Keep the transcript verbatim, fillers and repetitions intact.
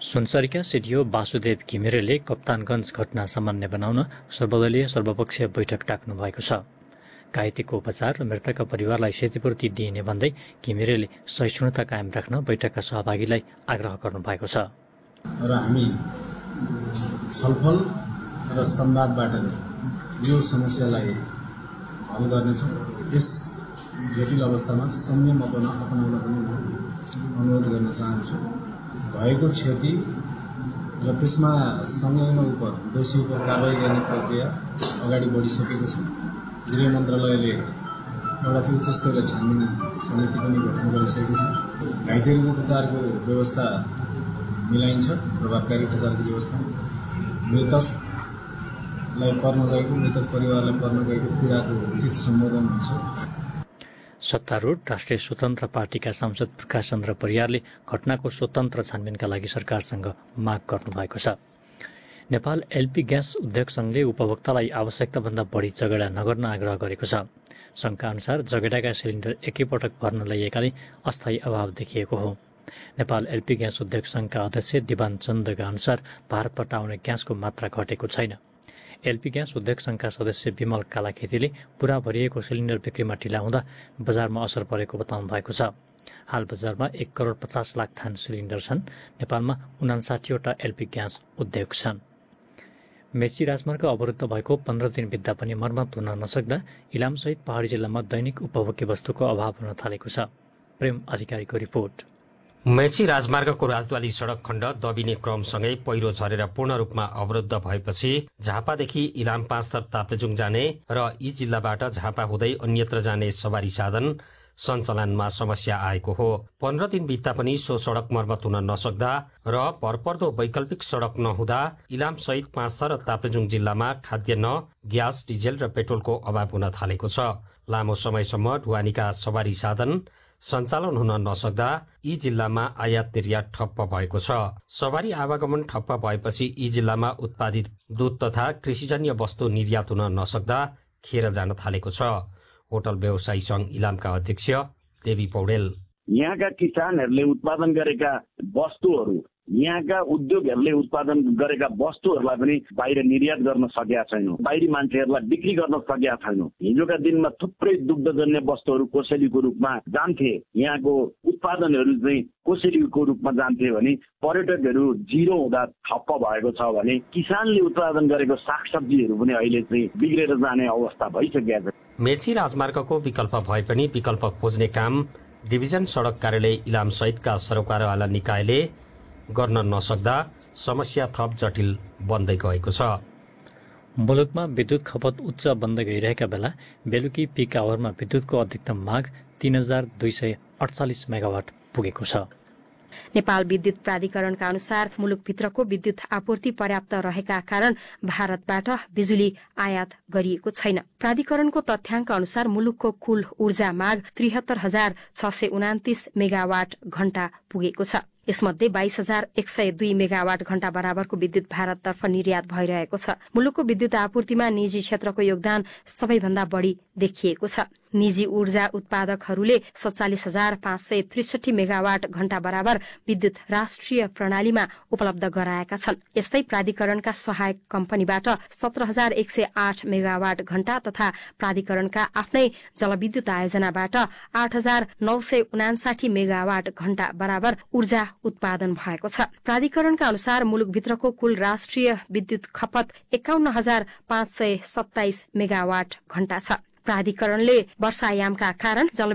सुनसरीका सिडिओ वासुदेव घिमिरेले कप्तानगञ्ज घटना सामान्य बनाउन सर्वदलीय सर्वपक्षीय बैठक डाक्नु भएको छ। घाइतेको उपचार र मृतकका परिवारलाई क्षतिपूर्ति दिइने भन्दै घिमिरेले सहिष्णुता कायम राख्न बैठकका सहभागीलाई आग्रह गर्नु भएको छ। र हामी छलफल र संवादबाट यो समस्यालाई हल गर्नेछौँ। यस जटिल अवस्थामा संयम अपना अपनाउन पनि अनुरोध गर्न चाहन्छु। भएको क्षति र त्यसमा संलग्न उप दोषी उप कारवाही गर्ने प्रक्रिया अगाडि बढिसकेको छ। गृह मन्त्रालयले एउटा चाहिँ उच्च स्तरीय छानबिन समिति पनि गठन गरिसकेको छ। घाइतेहरूको उपचारको व्यवस्था मिलाइन्छ, प्रभावकारी उपचारको व्यवस्था, मृतकलाई पर्न गएको मृतक परिवारलाई पर्न गएको पीडाको उचित सम्बोधन हुन्छ। सत्तारूढ राष्ट्रिय स्वतन्त्र पार्टीका सांसद प्रकाश चन्द्र परियारले घटनाको स्वतन्त्र छानबिनका लागि सरकारसँग माग गर्नुभएको छ। नेपाल एलपी ग्यास उद्योग संघले उपभोक्तालाई आवश्यकताभन्दा बढी जगेडा नगर्न आग्रह गरेको छ। संघका अनुसार जगेडाका सिलिन्डर एकैपटक भर्न ल्याइएकाले अस्थायी अभाव देखिएको हो। नेपाल एलपी ग्यास उद्योग संघका अध्यक्ष दिवान चन्दका अनुसार भारतबाट आउने ग्यासको मात्रा घटेको छैन। एलपी ग्यास उद्योग संघका सदस्य विमल कालाखेतीले पूरा भरिएको सिलिन्डर बिक्रीमा ढिला हुँदा बजारमा असर परेको बताउनु भएको छ। हाल बजारमा एक करोड पचास लाख थान सिलिन्डर छन्। नेपालमा उनासाठीवटा एलपी ग्यास उद्योग छन्। मेची राजमार्ग अवरुद्ध भएको पन्ध्र दिन बित्दा पनि मर्मत हुन नसक्दा इलामसहित पहाडी जिल्लामा दैनिक उपभोग्य वस्तुको अभाव हुन थालेको छ। प्रेम अधिकारीको रिपोर्ट। मेची राजमार्गको राजद्वारी सड़क खण्ड दबिने क्रमसँगै पहिरो झरेर पूर्ण रूपमा अवरुद्ध भएपछि झापादेखि इलाम पाँचथर ताप्लेजुङ जाने र यी जिल्लाबाट झापा हुँदै अन्यत्र जाने सवारी साधन सञ्चालनमा समस्या आएको हो। पन्ध्र दिन बित्दा पनि सो सड़क मर्मत हुन नसक्दा र भरपर्दो वैकल्पिक सड़क नहुँदा इलाम सहित पाँचथर र ताप्लेजुङ जिल्लामा खाद्यान्न, ग्यास, डिजेल र पेट्रोलको अभाव हुन थालेको छ। लामो समयसम्म ढुवानीका सवारी साधन सञ्चालन हुन नसक्दा यी जिल्लामा आयात निर्यात ठप्प भएको छ। सवारी आवागमन ठप्प भएपछि यी जिल्लामा उत्पादित दूध तथा कृषिजन्य वस्तु निर्यात हुन नसक्दा खेर जान थालेको छ। होटल व्यवसायी संघ इलामका अध्यक्ष देवी पौडेल। यहाँका किसानहरूले उत्पादन गरेका वस्तुहरू, यहाँका उद्योगहरूले उत्पादन गरेका वस्तुहरूलाई पनि बाहिर निर्यात गर्न सकेका छैनौँ। बाहिरी मान्छेहरूलाई बिक्री गर्न सकेका छैनौँ। हिजोका दिनमा थुप्रै दुग्धजन्य वस्तुहरू कोसेलीको रूपमा जान्थे। यहाँको उत्पादनहरू चाहिँ कोसेलीको रूपमा जान्थे भने पर्यटकहरू जिरो हुँदा ठप्प भएको छ भने किसानले उत्पादन गरेको सागसब्जीहरू पनि अहिले चाहिँ बिग्रेर जाने अवस्था भइसकेको छ। मेची राजमार्गको विकल्प भए पनि विकल्प खोज्ने काम डिभिजन सड़क कार्यालय इलाम सहितका सरोकारवाला निकायले गर्न नसक्दा समस्या थप जटिल बन्दै गएको छ। मुलुकमा विद्युत खपत उच्च बन्दै गइरहेका बेला बेलुकी पिक आवरमा विद्युतको अधिकतम माग तीन हजार दुई सय अडचालिस मेगावाट पुगेको छ। नेपाल विद्युत प्राधिकरणका अनुसार मुलुकभित्रको विद्युत आपूर्ति पर्याप्त रहेका कारण भारतबाट बिजुली आयात गरिएको छैन। प्राधिकरणको तथ्याङ्क अनुसार मुलुकको कुल ऊर्जा माग त्रिहत्तर हजार छ सय उनातिस मेगावाट घण्टा पुगेको छ। यसमध्ये बाइस हजार एक सय दुई मेगावाट घण्टा बराबरको विद्युत भारततर्फ निर्यात भइरहेको छ। मुलुकको विद्युत आपूर्तिमा निजी क्षेत्रको योगदान सबैभन्दा बढ़ी देखिएको छ। निजी ऊर्जा उत्पादकहरूले सत्तालिस हजार पाँच सय त्रिसठी मेगावाट घण्टा बराबर विद्युत राष्ट्रिय प्रणालीमा उपलब्ध गराएका छन्। यस्तै प्राधिकरणका सहायक कम्पनीबाट सत्र हजार एक सय आठ मेगावाट घण्टा तथा प्राधिकरणका आफ्नै जलविद्युत आयोजनाबाट आठ हजार नौ सय उनासाठी मेगावाट घण्टा बराबर ऊर्जा उत्पादन भएको छ। प्राधिकरणका अनुसार मुलुकभित्रको कुल राष्ट्रिय विद्युत खपत एकाउन्न हजार पाँच सय सत्ताइस मेगावाट घण्टा छ। प्राधिकरणले वर्षायामका कारण जल